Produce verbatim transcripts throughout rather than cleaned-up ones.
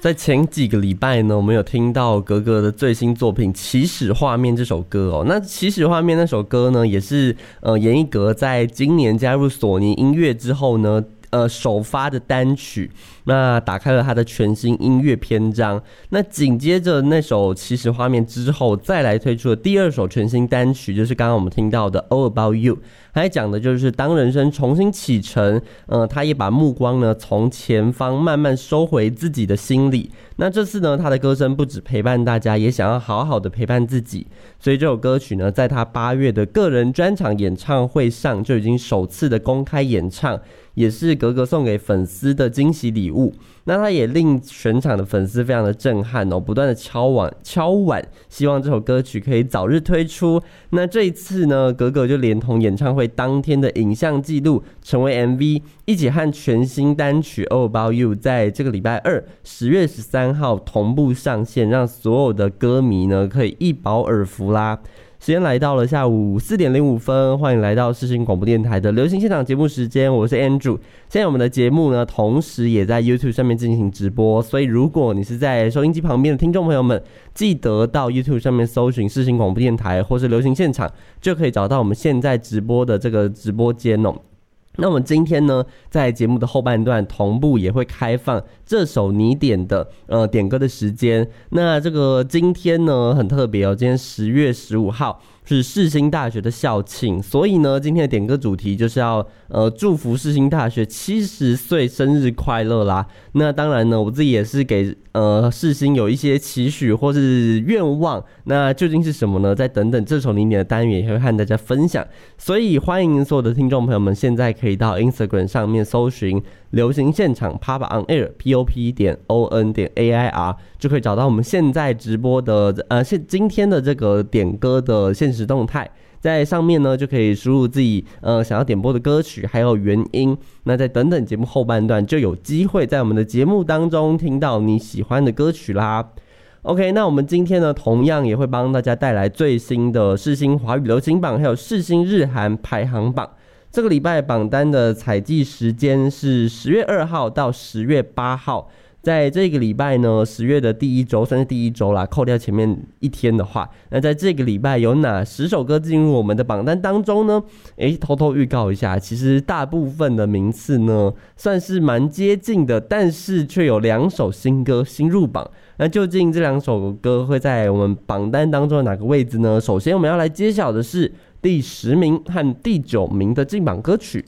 在前几个礼拜呢，我们有听到格格的最新作品《起始画面》这首歌哦。那《起始画面》那首歌呢，也是呃严艺格在今年加入索尼音乐之后呢，呃首发的单曲。那打开了他的全新音乐篇章。那紧接着那首《起始画面》之后，再来推出的第二首全新单曲，就是刚刚我们听到的《All About You》。他讲的就是当人生重新启程，呃，他也把目光呢从前方慢慢收回自己的心里。那这次呢，他的歌声不只陪伴大家，也想要好好的陪伴自己。所以这首歌曲呢，在他八月的个人专场演唱会上就已经首次的公开演唱，也是格格送给粉丝的惊喜礼物。那他也令全场的粉丝非常的震撼哦，不断的敲碗敲碗，希望这首歌曲可以早日推出。那这一次呢，格格就连同演唱会当天的影像记录成为 M V， 一起和全新单曲 All About You 在这个礼拜二十月十三号同步上线，让所有的歌迷呢可以一饱耳福啦。时间来到了下午四点零五分，欢迎来到世新广播电台的流行现场节目时间，我是 Andrew。现在我们的节目呢，同时也在 YouTube 上面进行直播，所以如果你是在收音机旁边的听众朋友们，记得到 YouTube 上面搜寻世新广播电台或是流行现场，就可以找到我们现在直播的这个直播间哦。那我们今天呢，在节目的后半段同步也会开放这首你点的呃点歌的时间。那这个今天呢很特别哦，今天十月十五号是世新大学的校庆，所以呢今天的点歌主题就是要呃祝福世新大学七十岁生日快乐啦。那当然呢，我自己也是给呃世新有一些期许或是愿望，那究竟是什么呢？再等等这首你点的单元也会和大家分享。所以欢迎所有的听众朋友们，现在可以到 Instagram 上面搜寻流行现场 Pop On Air P O P 点 O N 点 A I R， 就可以找到我们现在直播的呃现今天的这个点歌的现实动态。在上面呢，就可以输入自己呃想要点播的歌曲，还有原因。那在等等节目后半段，就有机会在我们的节目当中听到你喜欢的歌曲啦。OK， 那我们今天呢，同样也会帮大家带来最新的世新华语流行榜，还有世新日韩排行榜。这个礼拜榜单的采集时间是十月二号到十月八号。在这个礼拜呢，十月的第一周算是第一周啦，扣掉前面一天的话，那在这个礼拜有哪十首歌进入我们的榜单当中呢？诶，偷偷预告一下，其实大部分的名次呢算是蛮接近的，但是却有两首新歌新入榜。那究竟这两首歌会在我们榜单当中的哪个位置呢？首先我们要来揭晓的是第十名和第九名的进榜歌曲，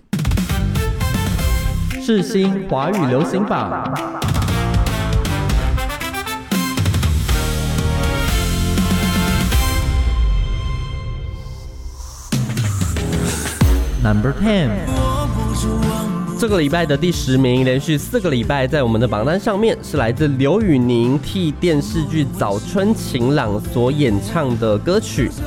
世新华语流行榜。Number ten， 这个礼拜的第十名，连续四个礼拜在我们的榜单上面，是来自刘宇宁替电视剧《早春晴朗》所演唱的歌曲